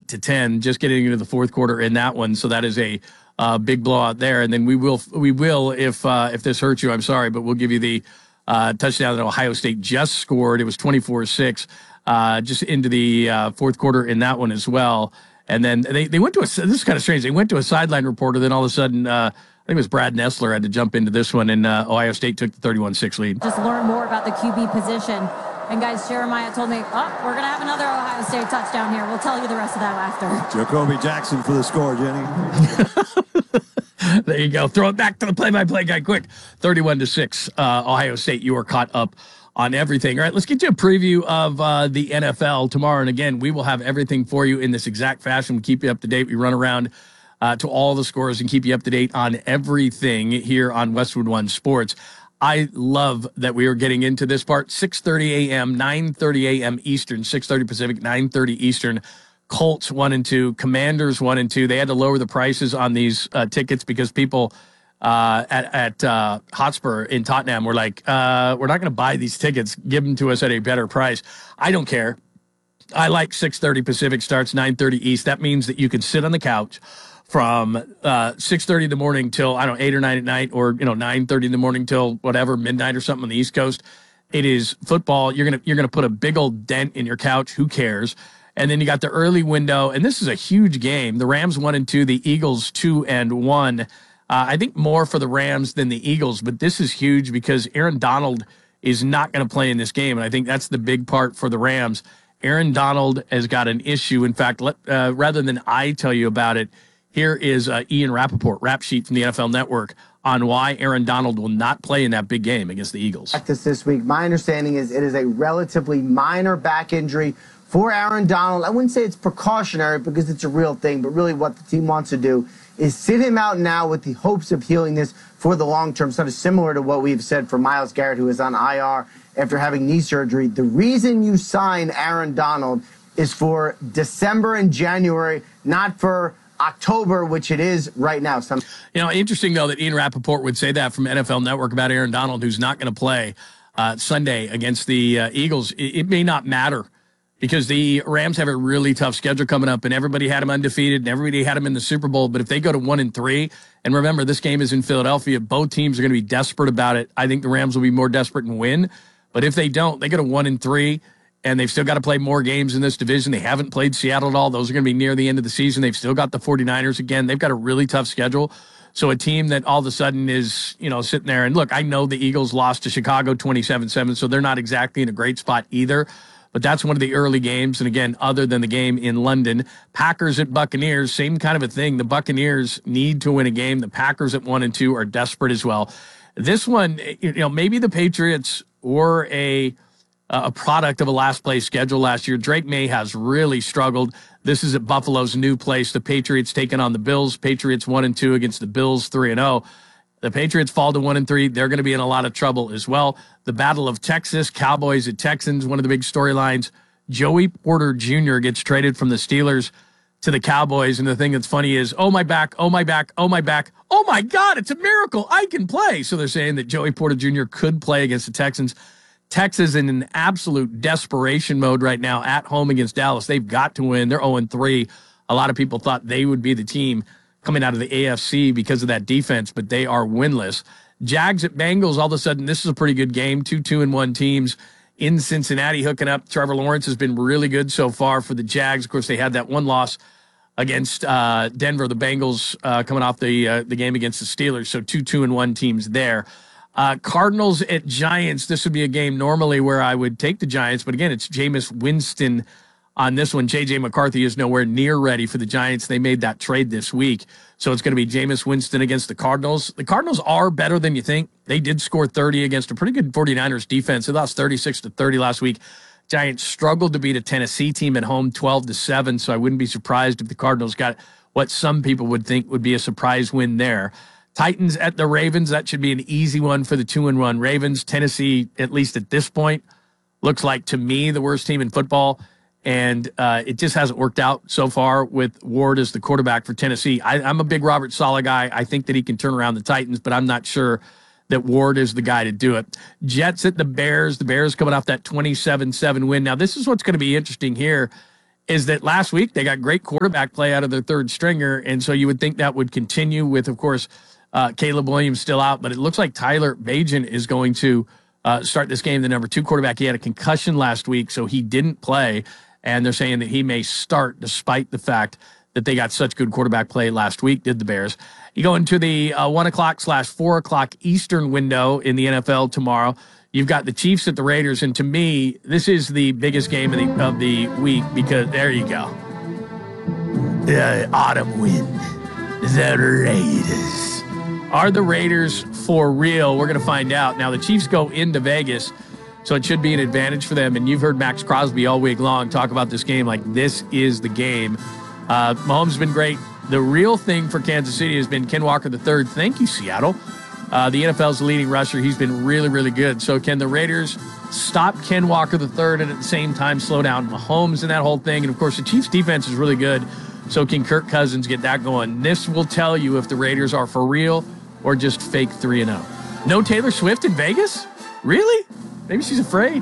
8-10, just getting into the fourth quarter in that one. So that is a big blowout there. And then we will, if this hurts you, I'm sorry, but we'll give you the touchdown that Ohio State just scored. It was 24-6, just into the fourth quarter in that one as well. And then they went to this is kind of strange. They went to a sideline reporter. Then all of a sudden, I think it was Brad Nessler had to jump into this one, and Ohio State took the 31-6 lead. Just learn more about the QB position. And guys, Jeremiah told me, we're going to have another Ohio State touchdown here. We'll tell you the rest of that after. Jacoby Jackson for the score, Jenny. There you go. Throw it back to the play-by-play guy quick. 31-6. Ohio State, you are caught up on everything. All right, let's get to a preview of the NFL tomorrow. And again, we will have everything for you in this exact fashion. We keep you up to date. We run around to all the scores and keep you up to date on everything here on Westwood One Sports. I love that we are getting into this part. 6:30 a.m., 9:30 a.m. Eastern, 6:30 Pacific, 9:30 Eastern. Colts 1-2, Commanders 1-2. They had to lower the prices on these tickets because people at Hotspur in Tottenham were like, we're not going to buy these tickets. Give them to us at a better price. I don't care. I like 6:30 Pacific starts, 9:30 East. That means that you can sit on the couch from 6:30 in the morning till, 8 or 9 at night, or 9:30 in the morning till whatever, midnight or something on the East Coast. It is football. You're gonna put a big old dent in your couch. Who cares? And then you got the early window, and this is a huge game. The Rams 1-2, the Eagles 2-1. I think more for the Rams than the Eagles, but this is huge because Aaron Donald is not going to play in this game, and I think that's the big part for the Rams. Aaron Donald has got an issue. In fact, rather than I tell you about it, here is Ian Rappaport, Rap Sheet from the NFL Network, on why Aaron Donald will not play in that big game against the Eagles. This week, my understanding is it is a relatively minor back injury for Aaron Donald. I wouldn't say it's precautionary because it's a real thing, but really what the team wants to do is sit him out now with the hopes of healing this for the long term, sort of similar to what we've said for Myles Garrett, who is on IR after having knee surgery. The reason you sign Aaron Donald is for December and January, not for October, which it is right now. Interesting, though, that Ian Rappaport would say that from NFL Network about Aaron Donald, who's not going to play Sunday against the Eagles. It may not matter because the Rams have a really tough schedule coming up, and everybody had them undefeated, and everybody had them in the Super Bowl. But if they go to 1-3, and remember, this game is in Philadelphia, both teams are going to be desperate about it. I think the Rams will be more desperate and win. But if they don't, they go to 1-3, and they've still got to play more games in this division. They haven't played Seattle at all. Those are going to be near the end of the season. They've still got the 49ers again. They've got a really tough schedule. So a team that all of a sudden is, sitting there. And look, I know the Eagles lost to Chicago 27-7, so they're not exactly in a great spot either. But that's one of the early games. And again, other than the game in London, Packers at Buccaneers, same kind of a thing. The Buccaneers need to win a game. The Packers at 1-2 are desperate as well. This one, maybe the Patriots were a product of a last place schedule last year. Drake May has really struggled. This is at Buffalo's new place. The Patriots taking on the Bills. Patriots 1-2 against the Bills 3-0. The Patriots fall to 1-3. They're going to be in a lot of trouble as well. The Battle of Texas, Cowboys at Texans, one of the big storylines. Joey Porter Jr. gets traded from the Steelers to the Cowboys. And the thing that's funny is, oh, my back, oh, my back, oh, my back. Oh, my God, it's a miracle. I can play. So they're saying that Joey Porter Jr. could play against the Texans. Texas in an absolute desperation mode right now at home against Dallas. They've got to win. They're 0-3. A lot of people thought they would be the team coming out of the AFC because of that defense, but they are winless. Jags at Bengals, all of a sudden, this is a pretty good game. 2-1 teams in Cincinnati hooking up. Trevor Lawrence has been really good so far for the Jags. Of course, they had that one loss against Denver, the Bengals coming off the game against the Steelers. So 2-1 teams there. Cardinals at Giants. This would be a game normally where I would take the Giants, but again, it's Jameis Winston on this one. J.J. McCarthy is nowhere near ready for the Giants. They made that trade this week. So it's going to be Jameis Winston against the Cardinals. The Cardinals are better than you think. They did score 30 against a pretty good 49ers defense. They lost 36-30 last week. Giants struggled to beat a Tennessee team at home 12-7, so I wouldn't be surprised if the Cardinals got what some people would think would be a surprise win there. Titans at the Ravens. That should be an easy one for the 2-1 Ravens. Tennessee, at least at this point, looks like, to me, the worst team in football. And it just hasn't worked out so far with Ward as the quarterback for Tennessee. I'm a big Robert Saleh guy. I think that he can turn around the Titans, but I'm not sure that Ward is the guy to do it. Jets at the Bears. The Bears coming off that 27-7 win. Now, this is what's going to be interesting here is that last week they got great quarterback play out of their third stringer, and so you would think that would continue with, of course, Caleb Williams still out, but it looks like Tyler Bagent is going to start this game, the number 2 quarterback. He had a concussion last week, so he didn't play, and they're saying that he may start despite the fact that they got such good quarterback play last week, did the Bears. You go into the 1 o'clock / 4 o'clock Eastern window in the NFL tomorrow. You've got the Chiefs at the Raiders, and to me, this is the biggest game of the week because there you go. The autumn wind. The Raiders. Are the Raiders for real? We're going to find out. Now, the Chiefs go into Vegas, so it should be an advantage for them. And you've heard Max Crosby all week long talk about this game like this is the game. Mahomes has been great. The real thing for Kansas City has been Ken Walker III. Thank you, Seattle. The NFL's leading rusher. He's been really, really good. So can the Raiders stop Ken Walker III and at the same time slow down Mahomes and that whole thing? And, of course, the Chiefs' defense is really good. So can Kirk Cousins get that going? This will tell you if the Raiders are for real or just fake 3-0. No Taylor Swift in Vegas? Really? Maybe she's afraid.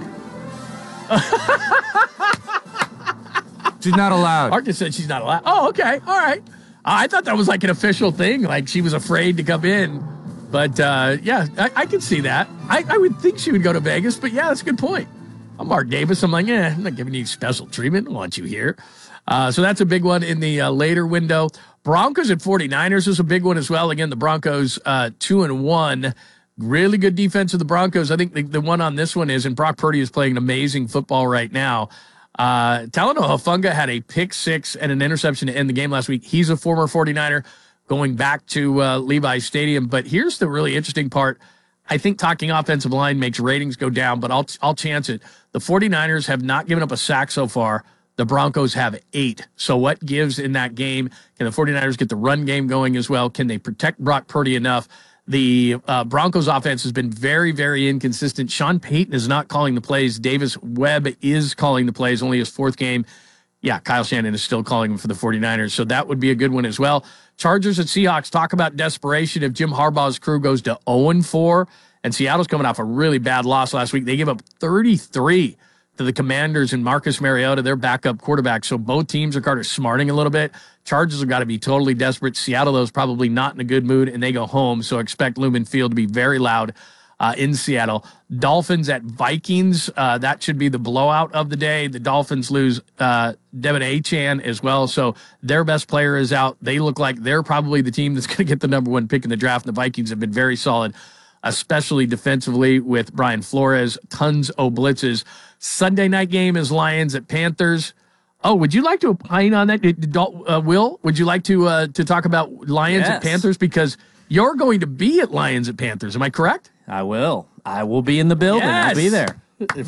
She's not allowed. Art just said she's not allowed. Oh, okay. All right. I thought that was like an official thing, like she was afraid to come in. But, yeah, I can see that. I would think she would go to Vegas, but, yeah, that's a good point. I'm Mark Davis. I'm like, I'm not giving you special treatment. I want you here. So that's a big one in the later window. Broncos at 49ers is a big one as well. Again, the Broncos 2-1. Really good defense of the Broncos. I think the one on this one is, and Brock Purdy is playing amazing football right now. Talanoa Hufanga had a pick 6 and an interception to end the game last week. He's a former 49er going back to Levi Stadium. But here's the really interesting part. I think talking offensive line makes ratings go down, but I'll chance it. The 49ers have not given up a sack so far. The Broncos have 8. So what gives in that game? Can the 49ers get the run game going as well? Can they protect Brock Purdy enough? The Broncos offense has been very, very inconsistent. Sean Payton is not calling the plays. Davis Webb is calling the plays, only his 4th game. Yeah, Kyle Shanahan is still calling them for the 49ers. So that would be a good one as well. Chargers at Seahawks, talk about desperation if Jim Harbaugh's crew goes to 0-4. And Seattle's coming off a really bad loss last week. They give up 33 to the Commanders and Marcus Mariota, their backup quarterback. So both teams are kind of smarting a little bit. Chargers have got to be totally desperate. Seattle, though, is probably not in a good mood, and they go home. So expect Lumen Field to be very loud in Seattle. Dolphins at Vikings. That should be the blowout of the day. The Dolphins lose Devin Achane as well. So their best player is out. They look like they're probably the team that's going to get the number 1 pick in the draft. And the Vikings have been very solid, especially defensively with Brian Flores. Tons of blitzes. Sunday night game is Lions at Panthers. Oh, would you like to opine on that? Will, would you like to talk about Lions at Panthers? Because you're going to be at Lions at Panthers. Am I correct? I will. I will be in the building. Yes. I'll be there.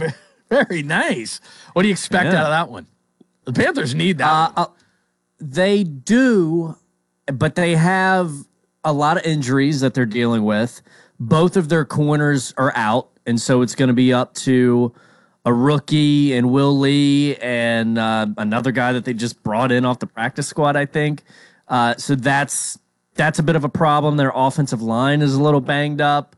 Very nice. What do you expect out of that one? The Panthers need that. They do, but they have a lot of injuries that they're dealing with. Both of their corners are out, and so it's going to be up to a rookie and Will Lee and another guy that they just brought in off the practice squad, I think. So that's a bit of a problem. Their offensive line is a little banged up.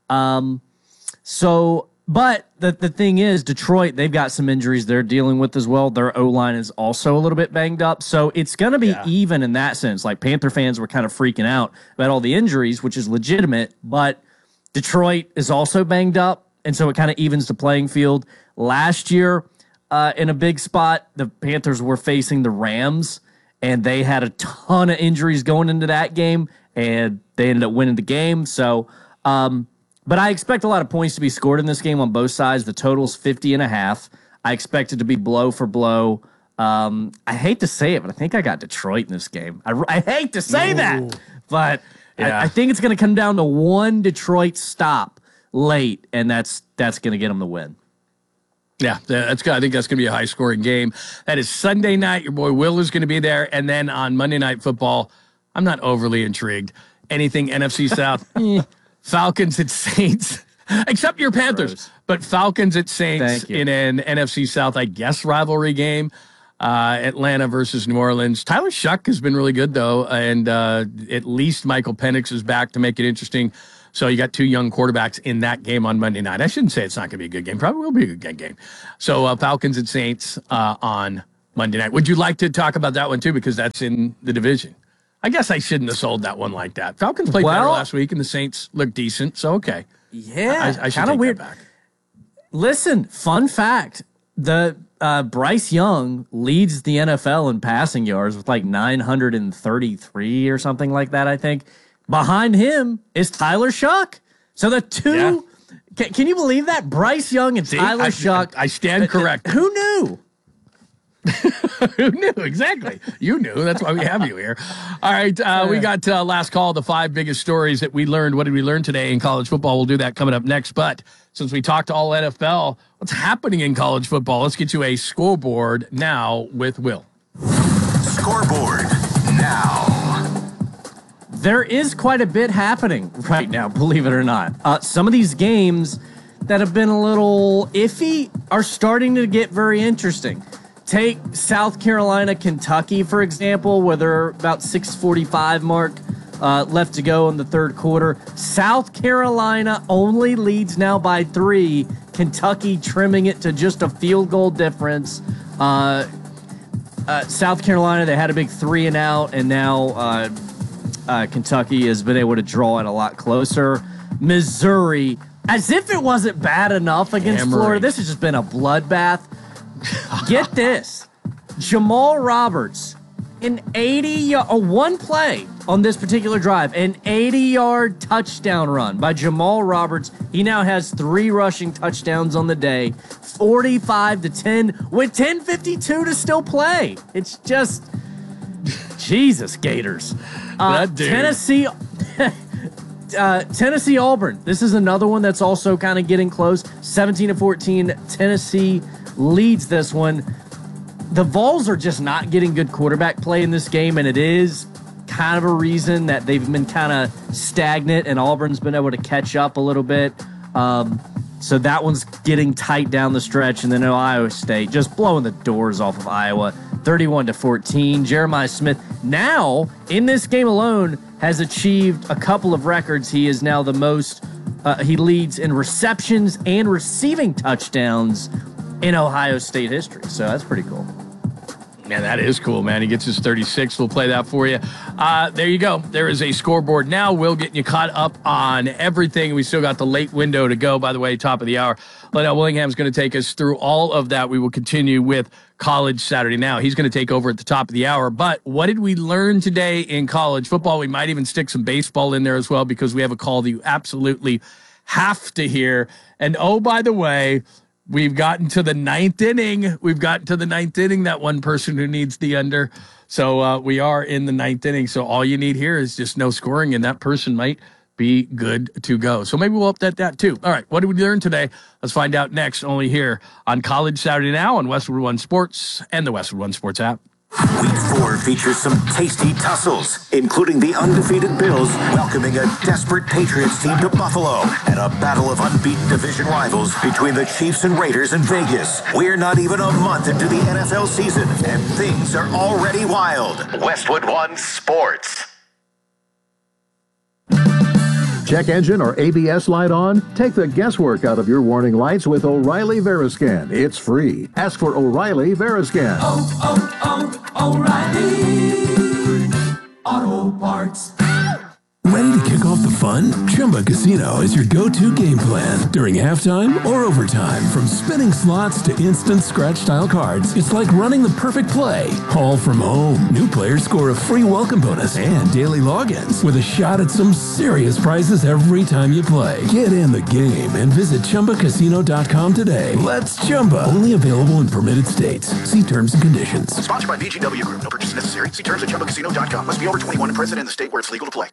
But the thing is, Detroit, they've got some injuries they're dealing with as well. Their O-line is also a little bit banged up. So it's going to be even in that sense. Like, Panther fans were kind of freaking out about all the injuries, which is legitimate, but Detroit is also banged up, and so it kind of evens the playing field. Last year, in a big spot, the Panthers were facing the Rams, and they had a ton of injuries going into that game, and they ended up winning the game. So, but I expect a lot of points to be scored in this game on both sides. The total's 50.5. I expect it to be blow for blow. I hate to say it, but I think I got Detroit in this game. I hate to say that, but I think it's going to come down to one Detroit stop late, and that's going to get them the win. Yeah, that's good. I think that's going to be a high-scoring game. That is Sunday night. Your boy Will is going to be there. And then on Monday Night Football, I'm not overly intrigued. Anything NFC South, Falcons at Saints, except your Panthers. But Falcons at Saints in an NFC South, I guess, rivalry game. Atlanta versus New Orleans. Tyler Shuck has been really good, though, and at least Michael Penix is back to make it interesting. So you got 2 young quarterbacks in that game on Monday night. I shouldn't say it's not going to be a good game. Probably will be a good game. So Falcons and Saints on Monday night. Would you like to talk about that one too? Because that's in the division. I guess I shouldn't have sold that one like that. Falcons played better last week, and the Saints looked decent. So okay, yeah, I should take weird. that back. Listen, fun fact: the Bryce Young leads the NFL in passing yards with like 933 or something like that. I think behind him is Tyler Shuck. So the two. Yeah. Can you believe that? Bryce Young and Tyler Shuck. I stand corrected. Who knew? Who knew? Exactly. You knew. That's why we have you here. All right. We got last call, the 5 biggest stories that we learned. What did we learn today in college football? We'll do that coming up next. But since we talked all NFL, what's happening in college football? Let's get you a scoreboard now with Will. Scoreboard now. There is quite a bit happening right now, believe it or not. Some of these games that have been a little iffy are starting to get very interesting. Take South Carolina, Kentucky, for example, where they're about 6:45 mark left to go in the third quarter. South Carolina only leads now by 3. Kentucky trimming it to just a field goal difference. South Carolina, they had a big 3-and-out, and now Kentucky has been able to draw it a lot closer. Missouri, as if it wasn't bad enough against Florida, this has just been a bloodbath. Get this. Jamal Roberts, one play on this particular drive, an 80-yard touchdown run by Jamal Roberts. He now has 3 rushing touchdowns on the day, 45-10 with 10:52 to still play. It's just, Jesus, Gators. Tennessee Auburn. This is another one that's also kind of getting close. 17-14. Tennessee leads this one. The Vols are just not getting good quarterback play in this game, and it is kind of a reason that they've been kind of stagnant, and Auburn's been able to catch up a little bit. So that one's getting tight down the stretch, and then Ohio State just blowing the doors off of Iowa, 31-14. Jeremiah Smith now in this game alone has achieved a couple of records. He is now the most. He leads in receptions and receiving touchdowns in Ohio State history. So that's pretty cool. Yeah, that is cool, man. He gets his 36. We'll play that for you. There you go. There is a scoreboard now. We'll get you caught up on everything. We still got the late window to go, by the way, top of the hour. Liddell Willingham's going to take us through all of that. We will continue with College Saturday Now. He's going to take over at the top of the hour. But what did we learn today in college football? We might even stick some baseball in there as well, because we have a call that you absolutely have to hear. And oh, by the way, we've gotten to the 9th inning. We've gotten to the 9th inning, that one person who needs the under. So we are in the 9th inning. So all you need here is just no scoring, and that person might be good to go. So maybe we'll update that too. All right, what did we learn today? Let's find out next, only here on College Saturday Now on Westwood One Sports and the Westwood One Sports app. Week 4 features some tasty tussles, including the undefeated Bills welcoming a desperate Patriots team to Buffalo, and a battle of unbeaten division rivals between the Chiefs and Raiders in Vegas. We're not even a month into the NFL season, and things are already wild. Westwood One Sports. Check engine or ABS light on? Take the guesswork out of your warning lights with O'Reilly Veriscan. It's free. Ask for O'Reilly Veriscan. O'Reilly Auto Parts. Ready to kick off the fun? Chumba Casino is your go-to game plan during halftime or overtime. From spinning slots to instant scratch-style cards, it's like running the perfect play, all from home. New players score a free welcome bonus and daily logins with a shot at some serious prizes every time you play. Get in the game and visit ChumbaCasino.com today. Let's Chumba. Only available in permitted states. See terms and conditions. Sponsored by VGW Group. No purchase necessary. See terms at ChumbaCasino.com. Must be over 21 and present in the state where it's legal to play.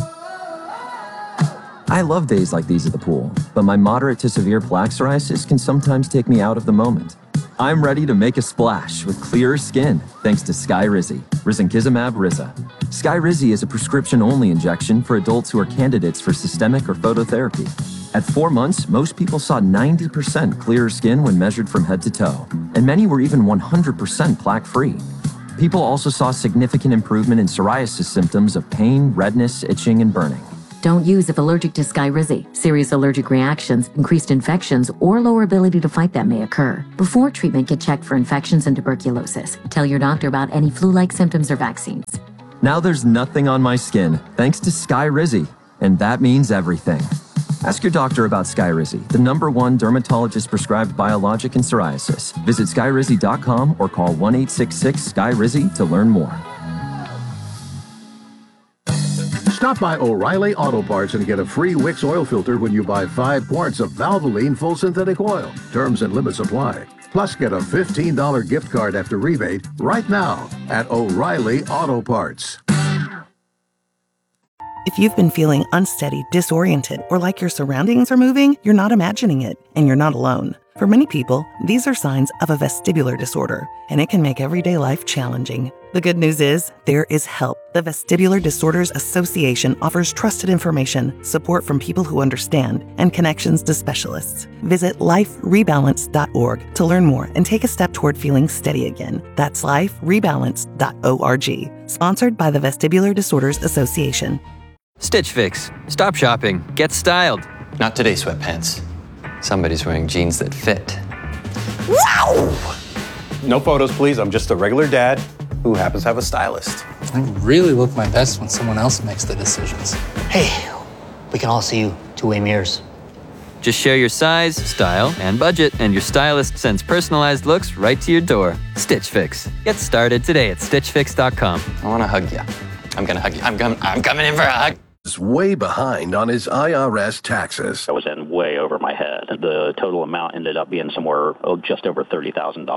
I love days like these at the pool, but my moderate to severe plaque psoriasis can sometimes take me out of the moment. I'm ready to make a splash with clearer skin thanks to Skyrizi, risankizumab Riza. Skyrizi is a prescription-only injection for adults who are candidates for systemic or phototherapy. At 4 months, most people saw 90% clearer skin when measured from head to toe, and many were even 100% plaque-free. People also saw significant improvement in psoriasis symptoms of pain, redness, itching, and burning. Don't use if allergic to Skyrizi. Serious allergic reactions, increased infections, or lower ability to fight them may occur. Before treatment, get checked for infections and tuberculosis. Tell your doctor about any flu-like symptoms or vaccines. Now there's nothing on my skin, thanks to Skyrizi. And that means everything. Ask your doctor about Skyrizi, the #1 dermatologist-prescribed biologic in psoriasis. Visit Skyrizi.com or call 1-866-SKY-RIZZI to learn more. Stop by O'Reilly Auto Parts and get a free Wix oil filter when you buy 5 quarts of Valvoline full synthetic oil. Terms and limits apply. Plus, get a $15 gift card after rebate right now at O'Reilly Auto Parts. If you've been feeling unsteady, disoriented, or like your surroundings are moving, you're not imagining it, and you're not alone. For many people, these are signs of a vestibular disorder, and it can make everyday life challenging. The good news is, there is help. The Vestibular Disorders Association offers trusted information, support from people who understand, and connections to specialists. Visit liferebalance.org to learn more and take a step toward feeling steady again. That's liferebalance.org. Sponsored by the Vestibular Disorders Association. Stitch Fix. Stop shopping. Get styled. Not today, sweatpants. Somebody's wearing jeans that fit. Wow! No photos, please. I'm just a regular dad who happens to have a stylist. I really look my best when someone else makes the decisions. Hey, we can all see you two-way mirrors. Just share your size, style, and budget, and your stylist sends personalized looks right to your door. Stitch Fix. Get started today at StitchFix.com. I want to hug you. I'm going to hug you. I'm coming in for a hug. Is way behind on his IRS taxes. I was in way over my head. The total amount ended up being somewhere just over $30,000.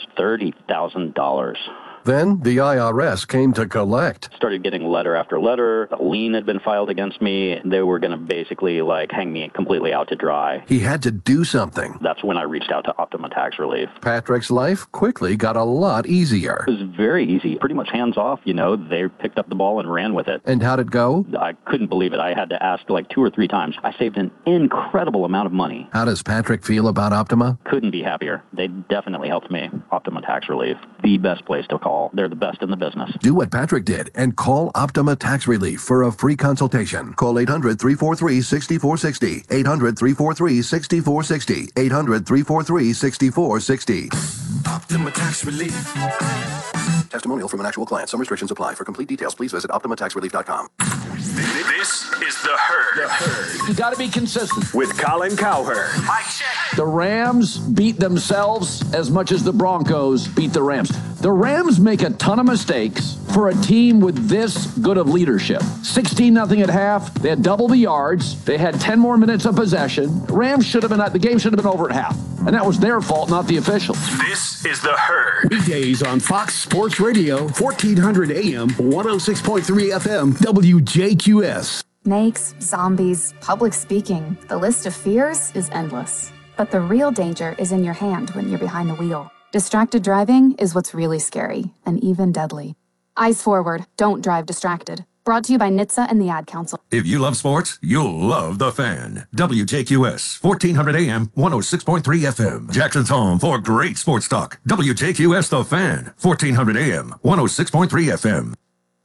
$30,000. Then the IRS came to collect. Started getting letter after letter. A lien had been filed against me. They were going to basically hang me completely out to dry. He had to do something. That's when I reached out to Optima Tax Relief. Patrick's life quickly got a lot easier. It was very easy, pretty much hands off. They picked up the ball and ran with it. And how'd it go? I couldn't believe it. I had to ask 2 or 3 times. I saved an incredible amount of money. How does Patrick feel about Optima? Couldn't be happier. They definitely helped me. Optima Tax Relief, the best place to call. They're the best in the business. Do what Patrick did and call Optima Tax Relief for a free consultation. Call 800-343-6460. 800-343-6460. 800-343-6460. Optima Tax Relief. Testimonial from an actual client. Some restrictions apply. For complete details, please visit OptimaTaxRelief.com. This is The Herd. You got to be consistent. With Colin Cowherd. Mike check. The Rams beat themselves as much as the Broncos beat the Rams. The Rams make a ton of mistakes for a team with this good of leadership. 16-0 at half. They had double the yards. They had 10 more minutes of possession. Rams the game should have been over at half. And that was their fault, not the officials. This is The Herd. Weekdays on Fox Sports Radio, 1400 AM, 106.3 FM, WJQS. Snakes, zombies, public speaking. The list of fears is endless. But the real danger is in your hand when you're behind the wheel. Distracted driving is what's really scary and even deadly. Eyes forward, don't drive distracted. Brought to you by NHTSA and the Ad Council. If you love sports, you'll love The Fan. WJQS, 1400 AM, 106.3 FM. Jackson's home for great sports talk. WJQS The Fan, 1400 AM, 106.3 FM.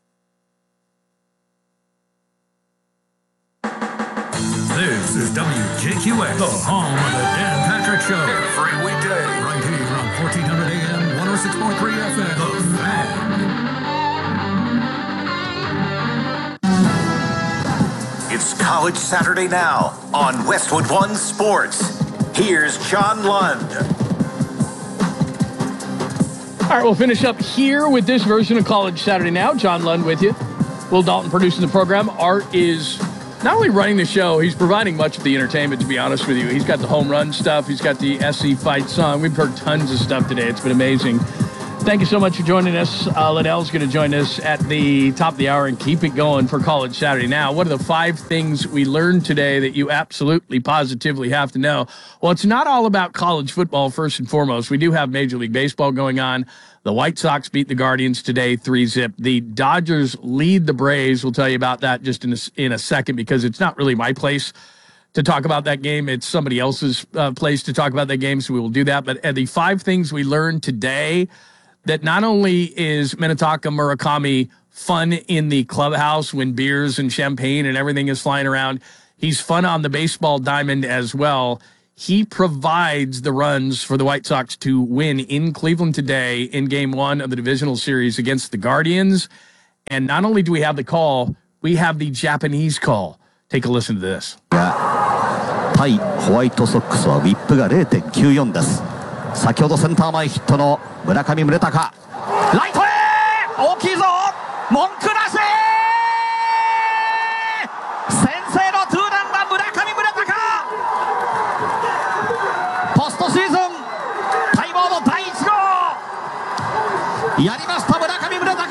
This is WJQS, the home of the Dan Patrick Show. Every weekday, right here on 1400 AM, 106.3 FM. The Fan. It's College Saturday now on Westwood One Sports. Here's John Lund. All right, we'll finish up here with this version of College Saturday Now. John Lund with you. Will Dalton producing the program. Art is not only running the show, he's providing much of the entertainment, to be honest with you. He's got the home run stuff. He's got the SC fight song. We've heard tons of stuff today. It's been amazing. Thank you so much for joining us. Liddell's going to join us at the top of the hour and keep it going for College Saturday Now. What are the 5 things we learned today that you absolutely, positively have to know? Well, it's not all about college football, first and foremost. We do have Major League Baseball going on. The White Sox beat the Guardians today 3-0. The Dodgers lead the Braves. We'll tell you about that just in a second, because it's not really my place to talk about that game. It's somebody else's place to talk about that game, so we will do that. But the 5 things we learned today that not only is Minetaka Murakami fun in the clubhouse when beers and champagne and everything is flying around, he's fun on the baseball diamond as well. He provides the runs for the White Sox to win in Cleveland today in Game 1 of the divisional series against the Guardians. And not only do we have the call, we have the Japanese call. Take a listen to this. 対ホワイトソックスはウィップが 0.94 です。先ほどセンター前ヒットの村上宗隆。ライトへ大きいぞ文句なし先制のツーランは村上宗隆ポストシーズン待望の第1号やりました村上宗隆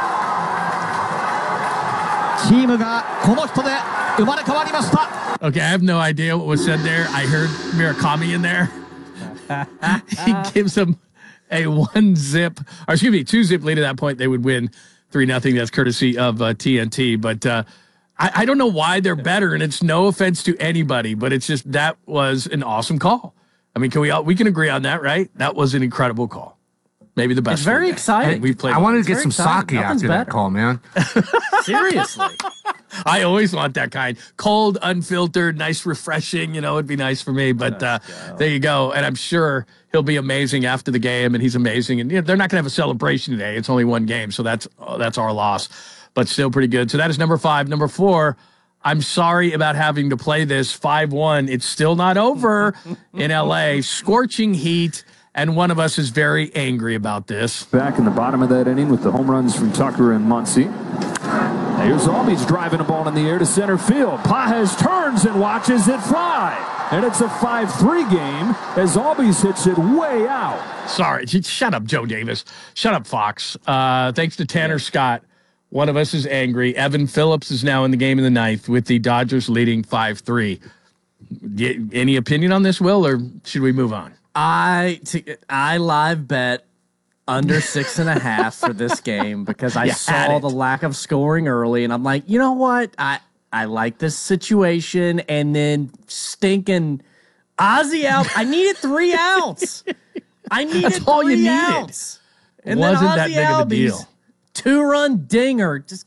チームがこの人で生まれ変わりました Okay, I have no idea what was said there. I heard Murakami in there. He gives them a 2-zip lead at that point. They would win 3-0. That's courtesy of TNT. But I don't know why they're better, and it's no offense to anybody, but it's just that was an awesome call. I mean, we can agree on that, right? That was an incredible call. Maybe the best. It's very exciting. We've played. I wanted to get some sake after that call, man. Seriously. I always want that kind. Cold, unfiltered, nice, refreshing. You know, it'd be nice for me. But there you go. And I'm sure he'll be amazing after the game, and he's amazing. And they're not going to have a celebration today. It's only one game, so that's our loss. But still pretty good. So that is number 5. Number 4, I'm sorry about having to play this 5-1. It's still not over in L.A. Scorching heat. And one of us is very angry about this. Back in the bottom of that inning with the home runs from Tucker and Muncy. Here's Albies driving a ball in the air to center field. Pages turns and watches it fly. And it's a 5-3 game as Albies hits it way out. Sorry. Shut up, Joe Davis. Shut up, Fox. Thanks to Tanner Scott. One of us is angry. Evan Phillips is now in the game in the 9th with the Dodgers leading 5-3. Any opinion on this, Will, or should we move on? I live bet under 6.5 for this game because I saw the lack of scoring early, and I'm like, you know what? I like this situation, and then stinking Ozzy out. I needed 3 outs. I needed That's all 3 you outs. needed. And Wasn't then that Ozzy big of a deal. Albies 2-run dinger. Just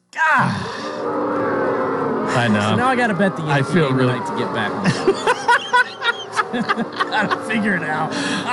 I know. So now I got to bet the Yankee I feel game really tonight to get back. Gotta figure it out.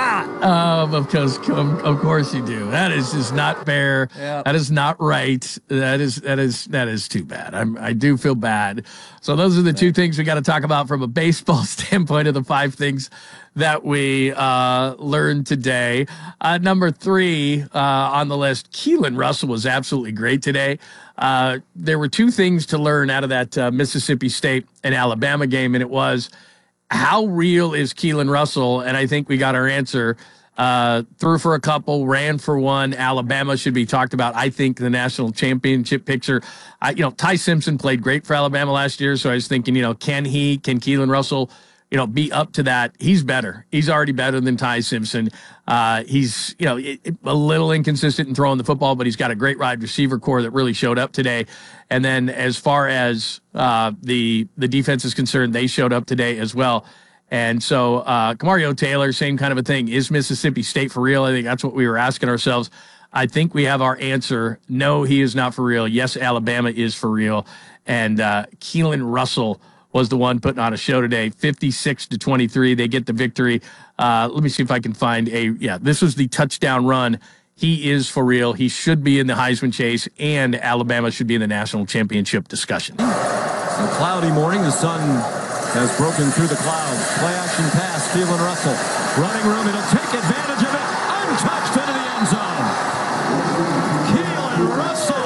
Of course you do. That is just not fair. Yep. That is not right. That is too bad. I do feel bad. So those are the 2 things we got to talk about from a baseball standpoint of the 5 things that we learned today. Number 3 on the list, Keelan Russell was absolutely great today. There were 2 things to learn out of that Mississippi State and Alabama game, and it was, how real is Keelan Russell? And I think we got our answer. Threw for a couple, ran for 1. Alabama should be talked about. I think the national championship picture. Ty Simpson played great for Alabama last year, so I was thinking, can Keelan Russell, be up to that? He's better. He's already better than Ty Simpson. He's, a little inconsistent in throwing the football, but he's got a great wide receiver core that really showed up today. And then as far as the defense is concerned, they showed up today as well. And so Kamario Taylor, same kind of a thing. Is Mississippi State for real? I think that's what we were asking ourselves. I think we have our answer. No, he is not for real. Yes, Alabama is for real. And Keelan Russell was the one putting on a show today. 56-23. They get the victory. Let me see if I can find this was the touchdown run. He is for real. He should be in the Heisman chase, and Alabama should be in the national championship discussion. A cloudy morning. The sun has broken through the clouds. Play action pass. Keelan Russell. Running room. It'll take advantage of it. Untouched into the end zone. Keelan Russell.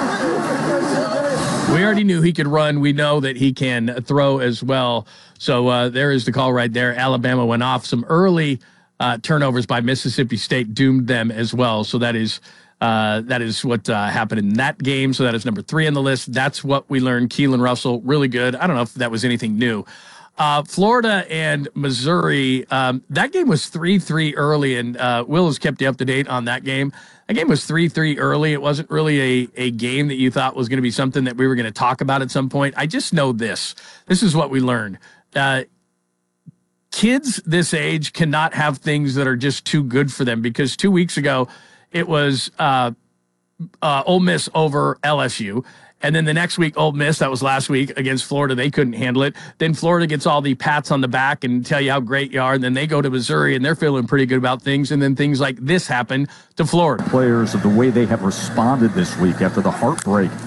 We already knew he could run. We know that he can throw as well. So there is the call right there. Alabama went off. Some early turnovers by Mississippi State doomed them as well. So that is what happened in that game. So that is number 3 on the list. That's what we learned. Keelan Russell, really good. I don't know if that was anything new. Florida and Missouri, that game was 3-3 early, and Will has kept you up to date on that game. That game was 3-3 early. It wasn't really a game that you thought was going to be something that we were going to talk about at some point. I just know this. This is what we learned. Kids this age cannot have things that are just too good for them, because 2 weeks ago, it was Ole Miss over LSU. And then the next week, Ole Miss, that was last week, against Florida, they couldn't handle it. Then Florida gets all the pats on the back and tell you how great you are. And then they go to Missouri, and they're feeling pretty good about things. And then things like this happen to Florida. Players of the way they have responded this week after the heartbreak